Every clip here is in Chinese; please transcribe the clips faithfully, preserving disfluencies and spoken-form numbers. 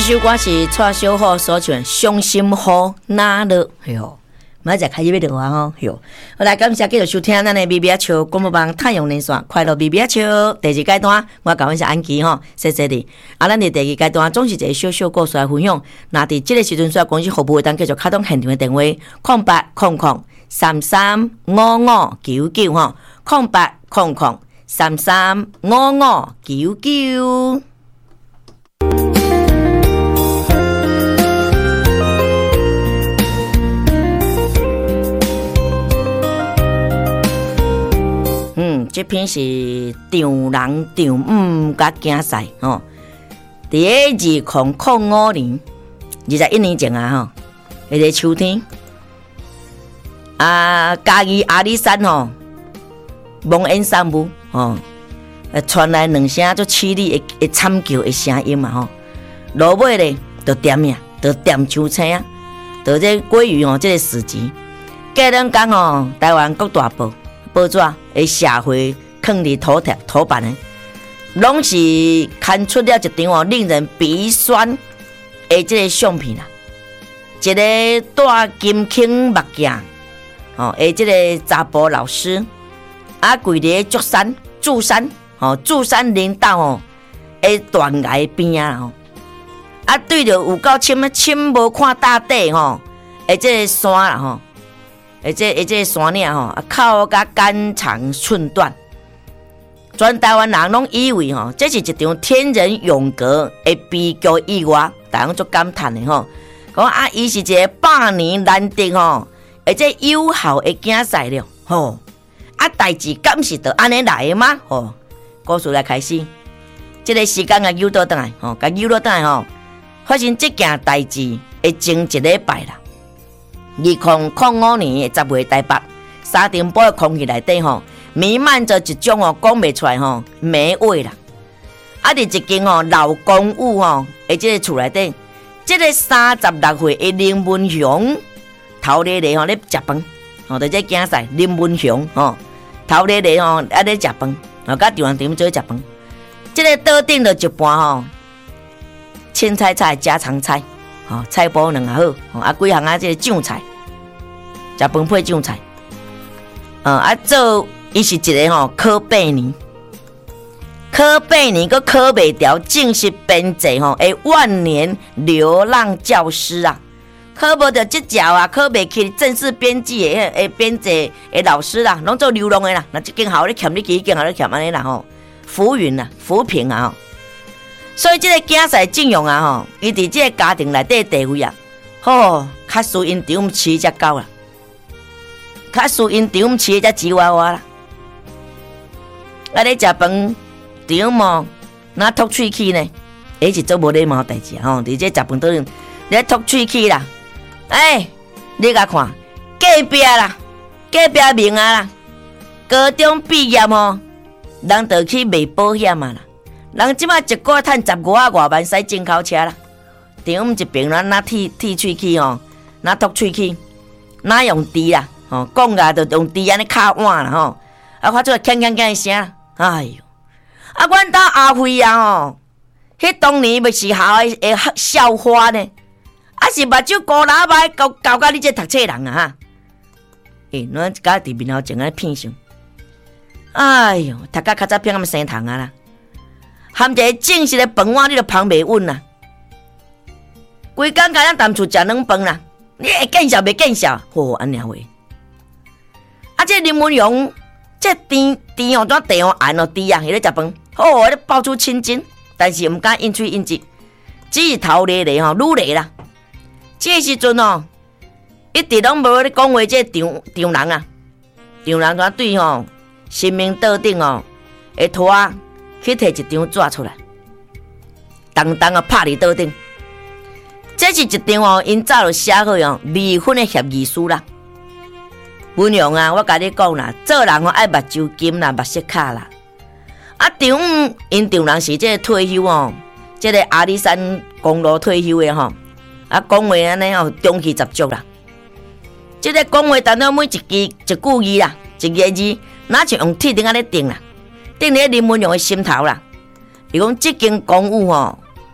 这首歌是蔡小虎所唱《伤心雨哪落》，哎呦，马上开始要录啊吼，哟！好来，感谢继续收听咱的咪咪笑广播网太阳连线快乐咪咪笑第二阶段，我感谢安琪吼，谢谢你。啊，咱的第二阶段总是一个小小故事来分享。那伫这个时阵，需要公司服务会当继续开通现场的电话：空八空空三三五五九九吼，空八空空三三五五九九。嗯，这篇是丈人丈母甲竞赛吼。伫个二零零五年，二十一年前啊吼，迄个秋天，啊，嘉义阿里山吼，蒙恩山姆吼，呃，传来两声足凄厉的的惨叫的声音嘛吼。落尾咧，就点呀，就点秋青啊，就这关于吼这个事迹。过两天吼，台湾各大报。报纸的社会放伫头条头版的，拢是刊出了一张哦令人鼻酸的这个相片啦。一个戴金孔目镜哦，的这个查甫老师，啊跪伫竹山柱山哦柱山林道哦的断崖边啊吼，啊对着有够深啊深无看大底吼，的这个山啦吼。而且而且山岭吼，口甲肝长寸断，全台湾人拢以为吼，这是一场天人永隔的悲剧意外，大家足感叹的吼。讲啊，伊是一个百年难得吼，而且友好的竞赛了吼。啊，代志敢是就安尼来的吗？吼，故事来开始，这个时间啊，扭倒转来吼，甲扭倒转来吼，发生这件代志会前一礼拜啦。二零零五年的十月台北沙尘暴的空气内底吼，弥漫着一种哦讲袂出来吼霉味啦。啊，伫一间哦老公寓吼，而这个厝内底，这个三十六岁的林文雄头咧咧吼咧食饭，吼在这竞赛林文雄吼头咧咧吼啊咧食饭，吼甲丈人点做食饭，这个桌顶就一盘吼青菜菜家常菜。哦，菜脯两下好，啊，几项啊，这个酱菜，食饭配酱菜，嗯，啊，做伊是一个吼考八年，考八年佮考袂掉正式编制吼，诶，万年流浪教师啊，考无着这条啊，考袂起正式编辑诶诶编制诶老师啦，拢做流浪诶啦，那这间校咧欠你几间校咧欠安尼啦吼，浮云啊，浮萍啊吼。所以这个竞赛阵容啊吼，伊伫这个家庭内底地位啊，吼，较输因丈母饲只狗啦，较输因丈母饲只吉娃娃啦。啊，咧食饭，丈母哪吐喙齿呢？伊是做无礼貌代志吼，伫这食饭桌咧吐喙齿啦。哎，你甲看，隔壁啦，隔壁明啊啦，高中毕业吼，人就去卖保险啊啦。人即马一个月赚十五啊外万，驶进口车啦。丈母一边咱哪剃剃喙齿吼，哪吐喙齿，哪用猪啦，吼讲啊就用猪安尼敲碗啦吼，啊发出锵锵锵的声，哎哟！啊，阮兜阿辉啊吼，迄当年要是校的的校花呢，啊是目睭高喇叭教教甲你这读册人啊哈！诶，咱家伫面头前安尼片上，哎哟，读甲较早片咁生虫啊啦！含一个正式的饭碗，你就芳袂稳啦。规工甲咱谈厝食软饭啦，你会见笑袂见笑？吼，安尼话。啊，这林文勇，这甜甜哦，怎地哦暗哦甜啊，迄咧食饭，吼，咧爆出青筋，但是毋敢应嘴应舌，只是头咧咧吼，愈咧啦。这时阵哦，一直拢无咧讲话，这丈丈人啊，丈人怎对吼，神明桌顶哦，会拖。去摕一张纸出来，重重啊拍伫桌顶。这是一张哦，因早就写好哦离婚的协议书啦。文勇啊，我甲你讲啦，做人哦爱目睭金啦，目色卡啦。啊，丈母因丈人是这个退休哦，这个阿里山公路退休的吼，啊讲话安尼哦中气十足啦。这个讲话当中每一句一句字啦，一个字，哪像用铁钉安尼钉啦。定咧林文勇的心头啦，伊讲即间公寓吼，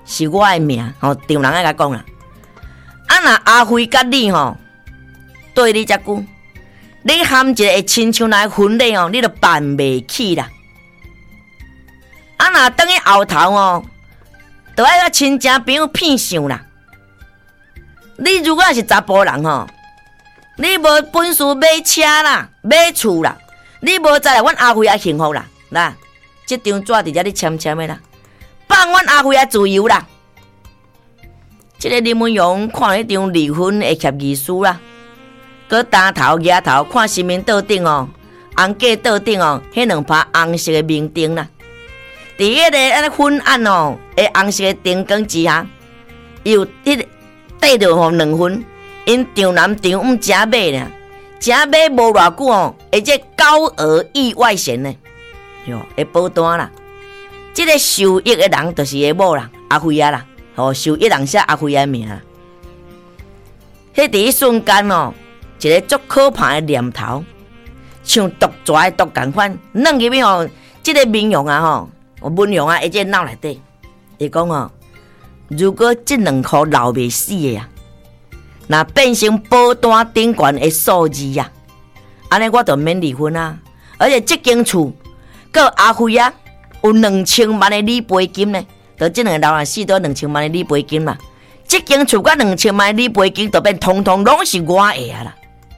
是我的命吼，丈人爱甲讲啦。啊，若阿辉甲你吼对你遮久，你含一个会亲像来婚礼哦，你都办袂起啦。啊，若等于后头哦，就爱甲亲情朋友骗上啦。你如果是查甫人吼，你无本事买车啦，买厝啦，你无再来，阮阿辉也幸福啦。啦，这张纸伫遮你签签的啦，放阮阿辉也自由啦。这个林文勇看迄张离婚的协议书啦，佮单头额头看身份倒顶哦，红架倒顶哦，迄两排红色的明灯啦。伫迄个安昏暗哦，诶红色的灯光之下，有迄个缀着吼两份，因丈男丈母正买呢，正买无偌久哦，而且高额意外险呢，哟，会保单啦。这个受益的人就是个某啦，阿辉啊啦。哦，受益人写阿辉的名啦。迄第一瞬间哦，一个足可怕的念头，像毒蛇的毒共款，弄入去吼，这个民用啊吼，文用啊，而且脑内底，伊讲哦，如果这两颗留袂死的啊，那变成保单顶悬的数字啊，安尼我就免离婚啊。而且这间厝，佮阿辉啊，有两千万的理赔金呢。就这两个老人死都两千万的理赔金嘛，这间厝甲两千万的理赔金，就变通通拢是我的啊啦。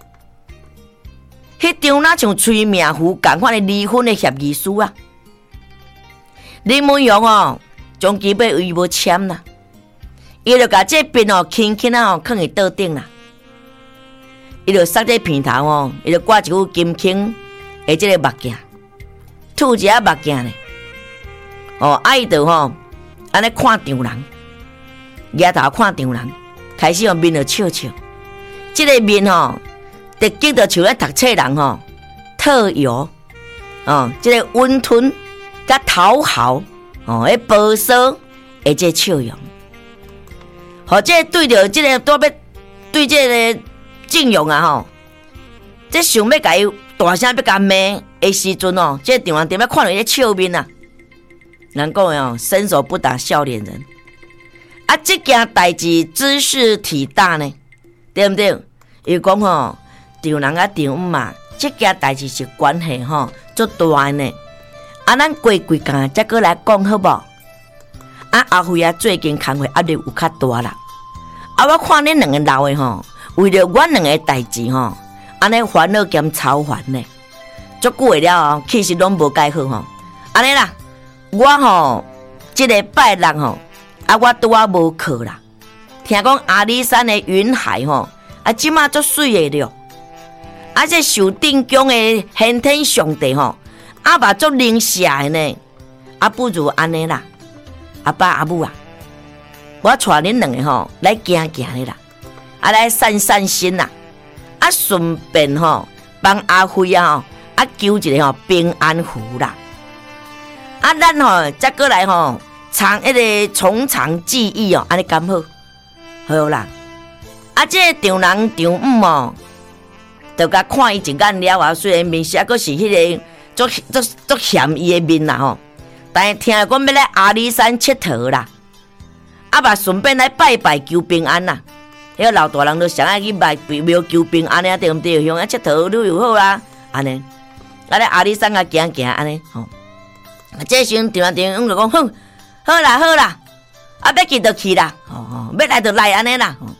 迄张哪像催命符共款的离婚的协议书啊，林文勇哦，将基本伊无签啦，伊就甲这边哦轻轻啊哦放伫桌顶啦，伊就塞这片头哦，伊就挂一副金青的这个目镜，吐一下目镜呢，哦，啊伊就吼。安尼看丈人，额头看丈人，开始用面就笑笑。这个面吼，直接就像咧读册人吼，特有哦，这个温吞甲讨好哦，迄保守的这笑容，或者对着这个多要对这个敬用啊吼，这想要甲伊大声要甲骂的时阵哦，这丈人点要看到伊个笑面啊。人讲哦，伸手不打笑脸人。啊，这件代志茲事體大呢，对不对？伊讲吼，丈人啊丈母嘛，这件代志是关系吼足大呢。啊，咱过几工再过来讲好无？啊，阿辉啊，最近工作压力有较大啦。啊，我看恁两个老的吼，为了阮两个代志吼，安尼烦恼兼操烦呢，足久的了哦，其实拢无解好吼。安尼啦。我吼，这个拜六吼，啊，我拄啊无课啦。听讲阿里山的云海吼，啊，即马足水的了。啊，这受定宫的先天上帝吼，啊，嘛足灵下的呢。啊，不如安尼啦，阿爸阿母啊，我带恁两个吼来行行的啦，啊，来散散心啦，啊，顺便吼帮阿辉啊，啊，求一个吼平安符啦。啊，咱吼再过来吼，长一个从长计议哦，安尼刚好，好啦。啊，这个丈人丈母哦，就甲看伊一眼了啊，虽然面色阁是迄个足足足嫌伊的面啦吼，但是听讲要来阿里山佚佗啦，啊嘛顺便来拜拜求平安啦。迄个老大人都上爱去拜庙求平安啊，对毋对？乡啊佚佗旅游好啦，安尼，啊来阿里山啊行行安尼吼。这时阵，丈人丈母就讲，哼，好啦好啦，啊，要去就去啦，哦哦，要来就来安尼啦。哦、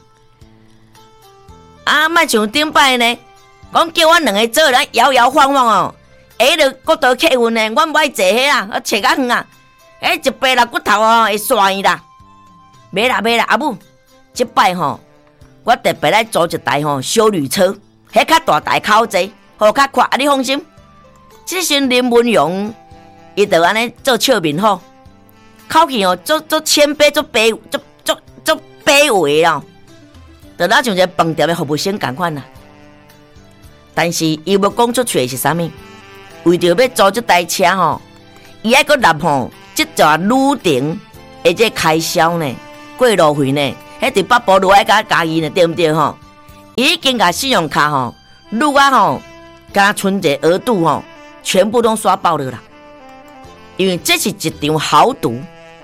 啊，莫像顶摆呢，讲叫阮两个做人摇摇晃晃哦，下着骨头客运呢，阮不爱坐迄啊，我坐较远啊，迄一白六骨头哦会刷伊啦。袂啦袂啦，阿母，即摆吼，我特别来租一台吼小旅车，迄较大台较好坐，好较快，啊你放心。即时林文勇。伊就安尼做笑面好，口气哦，足足谦卑，足卑，足足足卑微啦，就那像一个饭店的服务生共款啦。但是伊要讲出去的是啥物？为着要租这台车吼，伊爱搁纳吼，即座旅程而且开销呢，过路费呢，迄伫北部路爱甲加伊呢，对毋对吼？伊已经甲信用卡吼，路啊吼，加存者额度吼，全部都刷爆了啦。因为这是一场豪赌，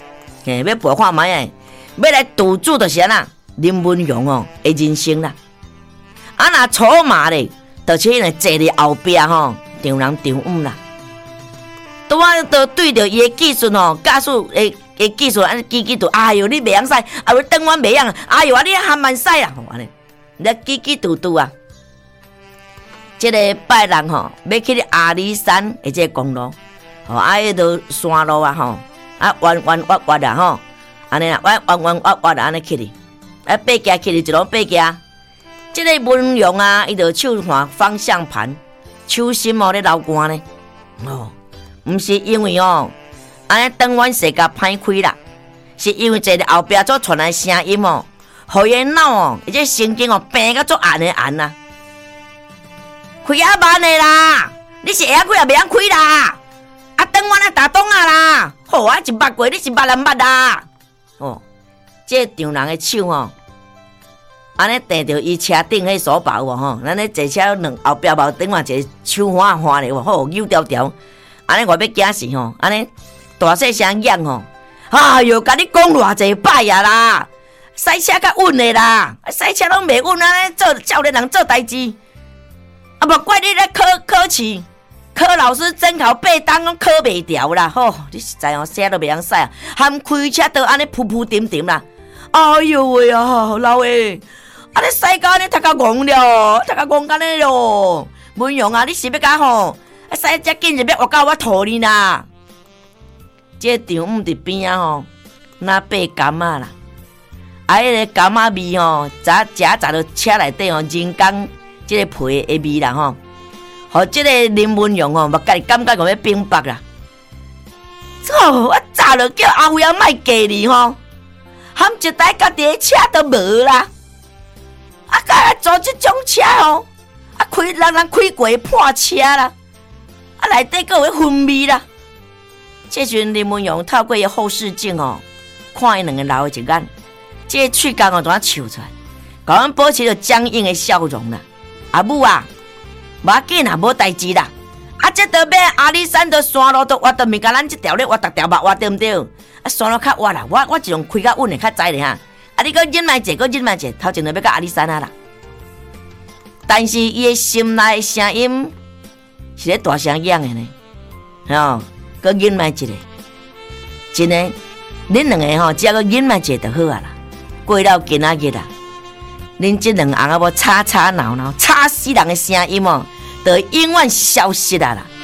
嘿，要陪看卖诶，要来赌注就是安那林文荣哦的人生啦。啊，若筹码咧，就是因为坐伫后壁吼，张人张五啦。拄啊，都对着伊的技术吼，驾驶诶诶技术安机机度，哎哟，你袂晓驶，啊，我等我袂晓，哎哟，啊，你还蛮驶啦，吼安尼，你机机嘟嘟啊。即个拜六吼，要去阿里山的即个公路，吼，啊，迄条山路啊，吼，啊，弯弯弯弯啊，吼，安尼啦，弯弯弯弯弯安尼去哩，啊，爬行去哩，一路爬行。即个文荣啊，伊就手换方向盘，手心哦咧流汗呢，哦，毋是因为哦，安尼转弯世界歹开啦，是因为坐伫后壁所传来声音哦，互伊脑哦，伊这神经哦病甲足暗的暗啊。开啊慢的啦，你是会晓开也袂晓开啦，啊转弯啊打洞啊啦，好啊一捌过，你是捌人捌啦，哦，这张人的手哦，安尼摕着伊车顶迄手把有无吼，咱咧坐车两后壁包顶嘛一个手花花咧，好扭条条，安尼我要惊死吼，安尼大细声响吼，哎哟，甲你讲偌济摆啊啦，驶车较稳的啦，驶车拢袂稳，安尼做教练人做代志。啊！莫怪你咧考考试，考老师真考八档拢考袂掉啦！吼、哦，你实在哦，啥都袂晓驶啊，含开车都安尼扑扑点点啦！哎呦喂啊，老诶，啊你驶到安尼，头壳戆了，头壳戆干咧咯！文荣啊，你是要甲吼？啊驶遮紧就要活到我肚里啦！这张五伫边啊吼，那爬柑仔啦，啊迄个柑仔味吼，早食早到车内底吼，人工。即个皮的味啦吼，互即个林文荣吼，嘛家己感觉讲要冰白啦。操！我早就叫阿辉啊，莫嫁你吼，含一台家己的车都无啦。啊，甲来做即种车吼，啊开人人开过破车啦，啊内底阁有熏味啦。这时林文荣透过伊后视镜哦，看伊两个老的一眼，即个喙角哦怎啊笑出来，甲阮保持着僵硬的笑容啦。阿母啊，无要紧啦，无代志啦。啊，这道要阿里山的山路都挖到面，甲咱这条咧挖逐条目挖对唔对？啊，山路较挖啦，我我一种开较稳的较知咧哈。啊，你搁忍耐者，搁忍耐者，头前就要到阿里山啊啦。但是伊的心内的声音是咧大声响的呢，吼，搁忍耐一下。真的，恁两个吼，只要搁忍耐者就好啊啦。过了今仔日啦。恁这两翁仔要吵吵闹闹、吵死人的声音哦，就永远消失啊啦！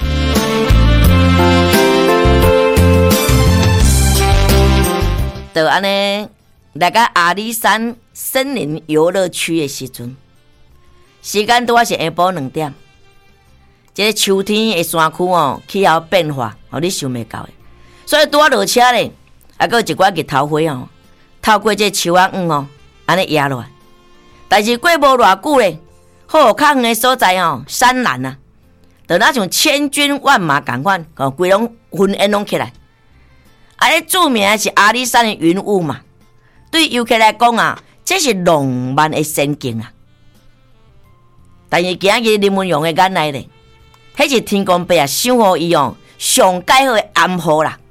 就安尼来到阿里山森林游乐区的时阵，时间拄啊是下晡两点。这个秋天的山区哦，气候变化，哦你想袂到的，所以拄啊落车咧，还佫一寡日头花哦，透过这树仔黄哦，安尼压落来。但是过无偌久咧，好较远的所在哦，山岚啊，就那像千军万马共款，哦，规拢熏烟拢起来。啊，迄著名的是阿里山的云雾嘛，对游客来讲啊，这是浪漫的仙境啊。但是今日林文荣的眼内咧，迄是天公伯啊，赏互伊哦上介好的暗号啦。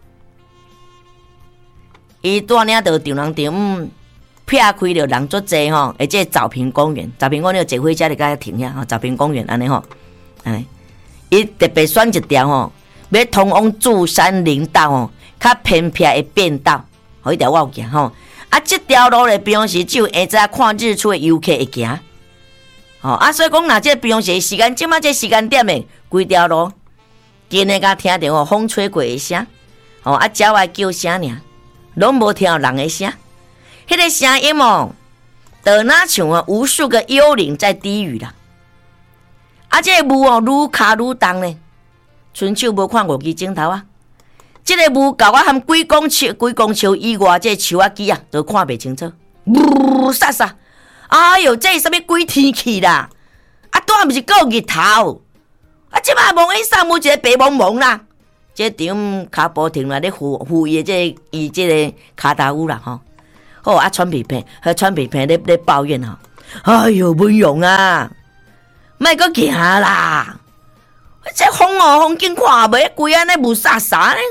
伊带领到张人张五。撇开了人足济吼，而且枣坪公园，枣坪公园坐火车就甲停遐吼，枣坪公园安尼吼，安尼，伊特别选一条吼，要通往祝山林道吼，较偏僻的便道，吼，迄条我有行吼，啊，这条路咧，平常时只有下早看日出的游客会行，吼，啊，所以讲若这平常时时间，即马这时间点诶，规条路，今日甲听到吼风吹过的声，吼，啊，鸟仔叫声尔，拢无听到人的声。迄个声音哦，就那像啊无数个幽灵在低语啦。啊，这个雾哦愈卡愈重呢。春秋无看过机镜头啊，这个雾搞我含几公尺、几公尺以外，这树仔机啊都看袂清楚。呜煞煞！哎哟，这是啥物鬼天气啦？啊，当然毋是够日头。啊，即摆蒙烟上有一个白蒙蒙啦。这张骹步停来咧扶扶伊这伊这个骹头乌啦吼。哦，啊，穿皮片，和穿皮片咧咧抱怨吼，哎哟，文荣啊，莫阁行啦！这风哦，风景看袂规安尼雾煞煞呢，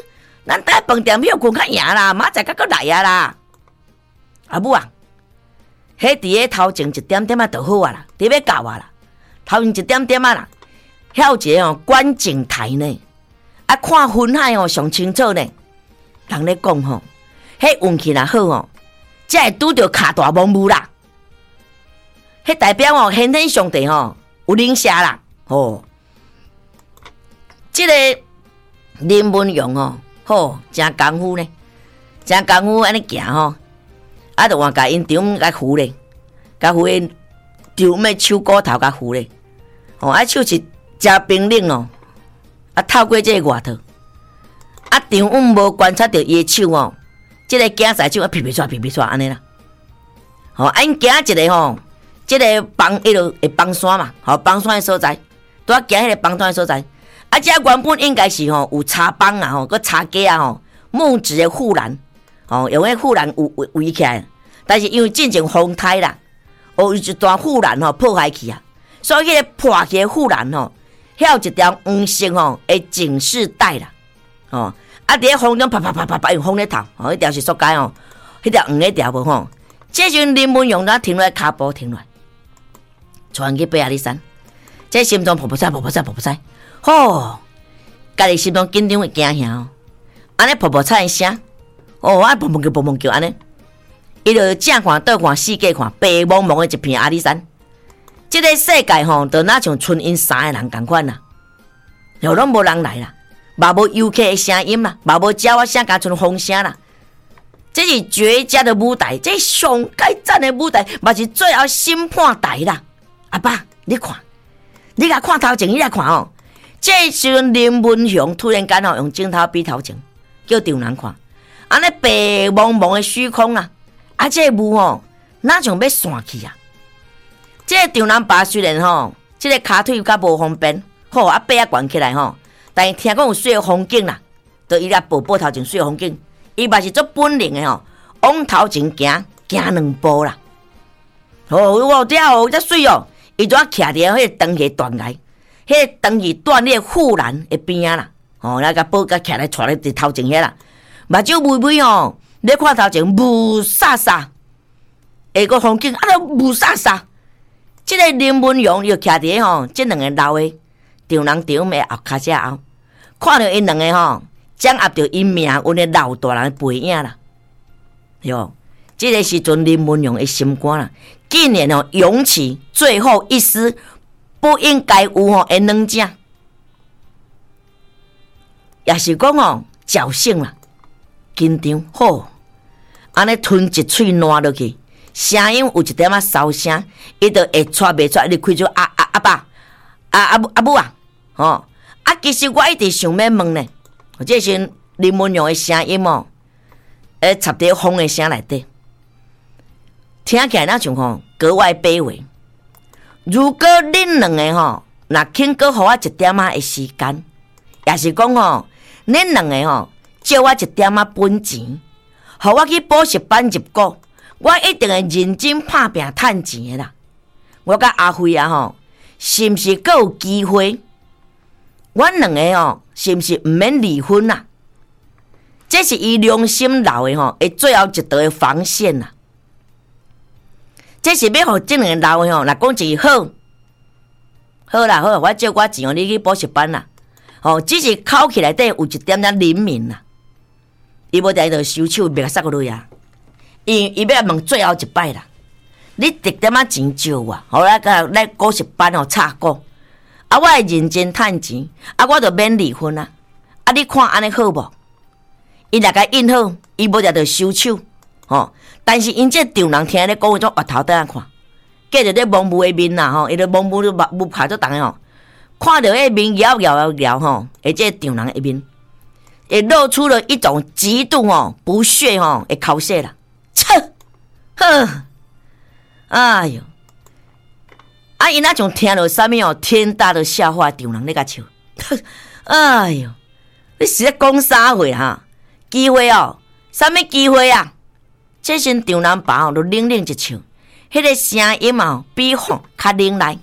咱在饭店休困较赢啦，明仔载才来啊啦。阿母啊，迄伫个头前一点点啊就好啊啦，伫要到啊啦，头前一点点啊啦，遐有一个哦观景台呢，啊看云海哦上清楚呢。人咧讲吼，迄运气若好哦，才会拄着卡大蒙雾啦。迄代表哦，先天上帝吼有灵下啦，吼。即、这个林文勇哦，吼，真功夫呢，真功夫安尼行吼，啊，就换甲因场甲扶咧，甲扶因场咩手骨头甲扶咧，吼，啊手是真冰冷哦，啊透过这个外头，啊场阮无观察到伊的手哦，即、这个行赛手啊皮皮刷皮皮刷安尼啦，吼，啊因行一个吼。即个帮迄落会帮山嘛，吼帮山的所在，拄啊行迄个帮山的所在，啊，遮原本应该是吼有插帮啊，吼个插架啊，吼木质的护栏，吼用迄护栏围围围起来，但是因为进前风台啦，有一段护栏吼破坏去啊，所以迄个破起的护栏吼，遐有一条黄色吼的警示带啦，吼啊伫个风中啪啪啪啪啪用风咧透，吼迄条是塑胶吼，迄条黄的条无吼，这阵林文勇他停落来骹步停落来。传去八阿里山，这心中噗噗踩噗噗踩噗噗踩，吼，家己心中紧张会惊吓哦。安尼噗噗踩的声，哦，啊砰砰叫砰砰叫安尼，伊就正看倒看四界看，白茫茫的一片阿里山。这个世界吼，就若像剩因三个人共款啦，又拢无人来啦，嘛无游客的声音啦，嘛无鸟仔声，加剩风声啦。这是绝佳的舞台，这上该赞的舞台，嘛是最后审判台啦。阿爸，你看，你甲看头前，你来看哦。这时阵林文雄突然间哦，用镜头比头前，叫场人看，安尼白茫茫的虚空啊，啊，这雾哦，哪像要散去啊？这个场人爸虽然吼，这个骹腿较无方便，吼啊背啊悬起来吼，但是听讲有水的风景啦，就伊来步步头前水的风景，伊嘛是做本能的吼，往头前行，行两步啦。哦，我了哦，遮水哦！伊就啊徛伫迄个长叶断崖，迄个长叶断裂护栏的边仔啦，吼，那个宝甲徛来带咧伫头前遐啦，目睭微微哦，咧看头前雾煞煞，下个风景啊，都雾煞煞。即个林文勇又徛伫吼，即两个老的场人场的后骹只后，看到因两个吼，掌握着因命运的老大人的背影啦，哟。这个时阵，林文勇的心肝啦，竟然哦涌起最后一丝不应该有吼的软正，也是讲哦侥幸啦，紧张好，安尼吞一喙烂落去，声音有一点仔烧声，伊就会喘袂出，伊就开出啊啊阿爸啊阿母阿母啊，吼啊！其实我一直想要问呢，这是林文勇的声音哦，诶插伫风的声内底。听起来那像吼格外卑微。如果恁两个吼，若肯搁互我一点仔的时间，也是讲吼，恁两个吼借我一点仔本钱，互我去补习班入股，我一定会认真打拼趁钱的啦。我甲阿辉啊吼，是毋是搁有机会？阮两个吼，是毋是毋免离婚啦？这是伊良心留的吼，的最后一道的防线啦。这是要互这两个老的吼，若讲一好，好啦好啦，我借我钱哦，你去补习班啦。哦，只是口气内底有一点点灵敏啦。伊无在就收手，别个塞过落啊。伊伊要问最后一摆啦，你直点仔钱借我，好来个来补习班哦插股，啊，我会认真趁钱，啊，我就免离婚啊。啊，你看安尼好无？伊若甲应好，伊无在就收手，吼。但是因这场人听咧讲迄种滑头等下看，隔着咧蒙雾的面啦吼，伊咧蒙雾目雾拍做重的吼，看到迄面摇摇摇吼，而这场人的面，也露出了一种极度吼不屑吼的口舌啦，切，哼，哎哟，啊因那种听到啥物哦天大的笑话，场人咧甲笑，哎哟，你是咧讲啥话哈？机会哦，啥物机会啊？这身场人爸哦，就冷冷一笑，迄、那个声音哦，比风较冷来。